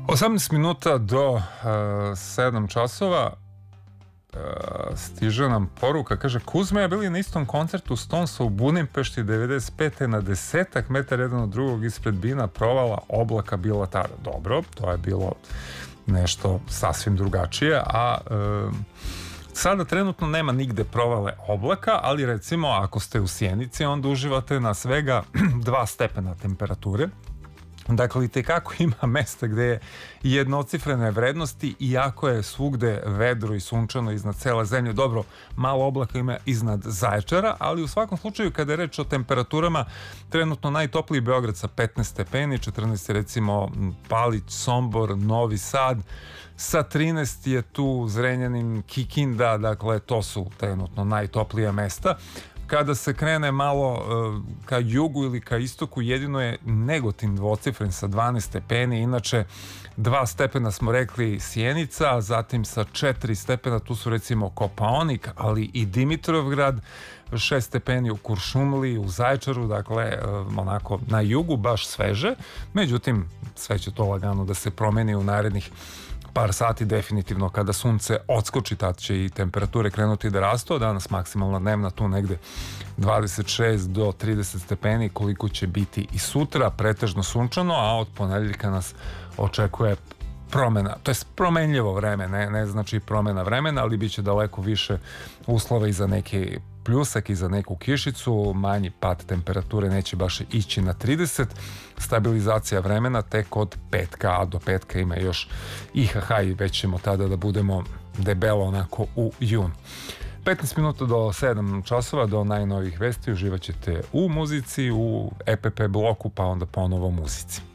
18 minuta do 7 časova stiže nam poruka, kaže Kuzma je bili na istom koncertu Stonesa u Budimpešti 95. na 10 metara jedan od drugog ispred bina provala oblaka bila tada. Dobro, to je bilo nešto sasvim drugačije, a sada trenutno nema nigde provale oblaka, ali recimo ako ste u Sjenici onda uživate na svega 2 stepena temperature. Dakle, i tekako ima mesta gde je jednocifrene vrednosti, iako je svugde vedro i sunčano iznad cele zemlje. Dobro, malo oblaka ima iznad Zaječara, ali u svakom slučaju kada je reč o temperaturama, trenutno najtopliji Beograd sa 15 stepeni, 14 je recimo Palić, Sombor, Novi Sad, sa 13 je tu Zrenjanin, Kikinda, dakle to su trenutno najtoplija mesta. Kada se krene malo ka jugu ili ka istoku, jedino je Negotin dvocifren sa 12 stepeni, inače 2 stepena smo rekli Sjenica, zatim sa 4 stepena tu su recimo Kopaonik, ali i Dimitrovgrad, 6 stepeni u Kuršumliji, u Zaječaru, dakle onako na jugu baš sveže, međutim sve će to lagano da se promeni u narednih par sati, definitivno kada sunce odskoči, tad će i temperature krenuti da rastu. Danas maksimalna dnevna tu negde 26 do 30 stepeni, koliko će biti i sutra, pretežno sunčano, a od ponedeljka nas očekuje promena, to je promenljivo vreme, ne znači promena vremena, ali bit će daleko više uslova i za neki pljusak i za neku kišicu, manji pad temperature, neće baš ići na 30, stabilizacija vremena tek od petka, a do petka ima još IHH i već ćemo tada da budemo debelo onako u junu. 15 minuta do 7 časova, do najnovijih vesti, uživat ćete u muzici, u EPP bloku, pa onda ponovo muzici.